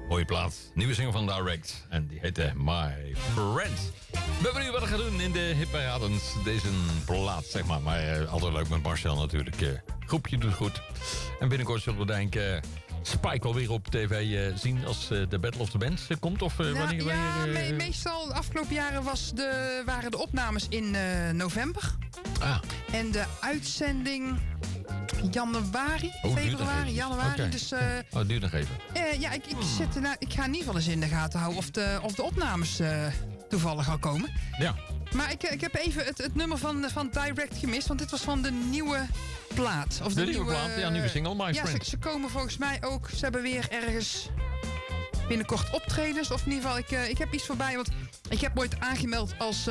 Mooie plaat. Nieuwe single van Direct. En die heette My Friends. Ik ben benieuwd wat hij gaat doen in de hitparadens. Deze plaat, zeg maar. Maar altijd leuk met Marcel natuurlijk. Groepje doet goed. En binnenkort zullen we denken... Spike alweer op tv zien als de Battle of the Bands komt? Of wanneer? Meestal de afgelopen jaren waren de opnames in november. En de uitzending januari, februari. Okay. Dus, het duurt nog even. Ik ga in ieder geval eens in de gaten houden of de opnames toevallig al komen. Ja. Maar ik heb even het nummer van Direct gemist, want dit was van de nieuwe plaat. Of de nieuwe plaat, nieuwe single, My Friends. Ze komen volgens mij ook, ze hebben weer ergens binnenkort optredens. Of in ieder geval, ik heb iets voorbij, want ik heb ooit aangemeld als,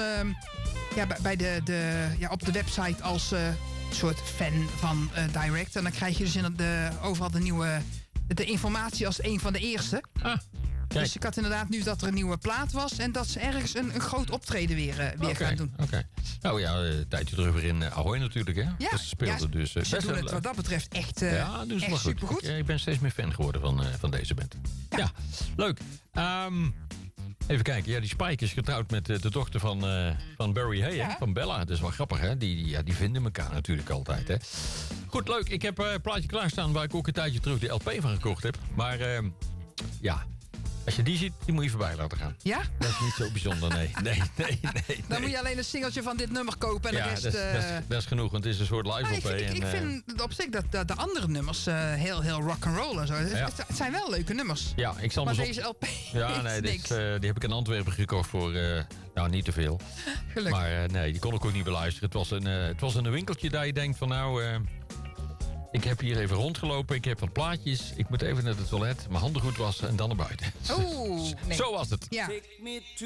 op de website als soort fan van Direct. En dan krijg je dus overal de informatie als een van de eerste. Dus ik had inderdaad nu dat er een nieuwe plaat was... en dat ze ergens een groot optreden weer gaan doen. Oké. Nou ja, een tijdje terug weer in Ahoy natuurlijk, hè? Ja, dat speelde dus ze best doen het wat dat betreft echt supergoed. Ik ben steeds meer fan geworden van deze band. Ja, leuk. Even kijken. Ja, die Spike is getrouwd met de dochter van Barry Hay, hè? Van Bella. Dat is wel grappig, hè? Die vinden elkaar natuurlijk altijd, hè? Goed, leuk. Ik heb een plaatje klaarstaan waar ik ook een tijdje terug de LP van gekocht heb. Maar als je die ziet, die moet je voorbij laten gaan. Ja? Dat is niet zo bijzonder, nee. Dan moet je alleen een singeltje van dit nummer kopen. En de rest, dat is genoeg, want het is een soort live LP. Ik vind op zich dat de andere nummers heel rock'n'roll en zo. Het zijn wel leuke nummers. Ja, ik zal maar deze LP die heb ik in Antwerpen gekocht voor niet te veel. Gelukkig. Maar die kon ik ook niet beluisteren. Het was een winkeltje daar je denkt van ik heb hier even rondgelopen, ik heb wat plaatjes. Ik moet even naar het toilet, mijn handen goed wassen en dan naar buiten. Oh, nee. Zo was het. Ja.